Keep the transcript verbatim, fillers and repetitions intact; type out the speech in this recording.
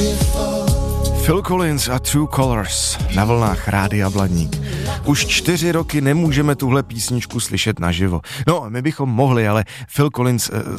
Phil Collins a True Colors na vlnách Rádia Blaník. Už čtyři roky nemůžeme tuhle písničku slyšet naživo. No, my bychom mohli, ale Phil Collins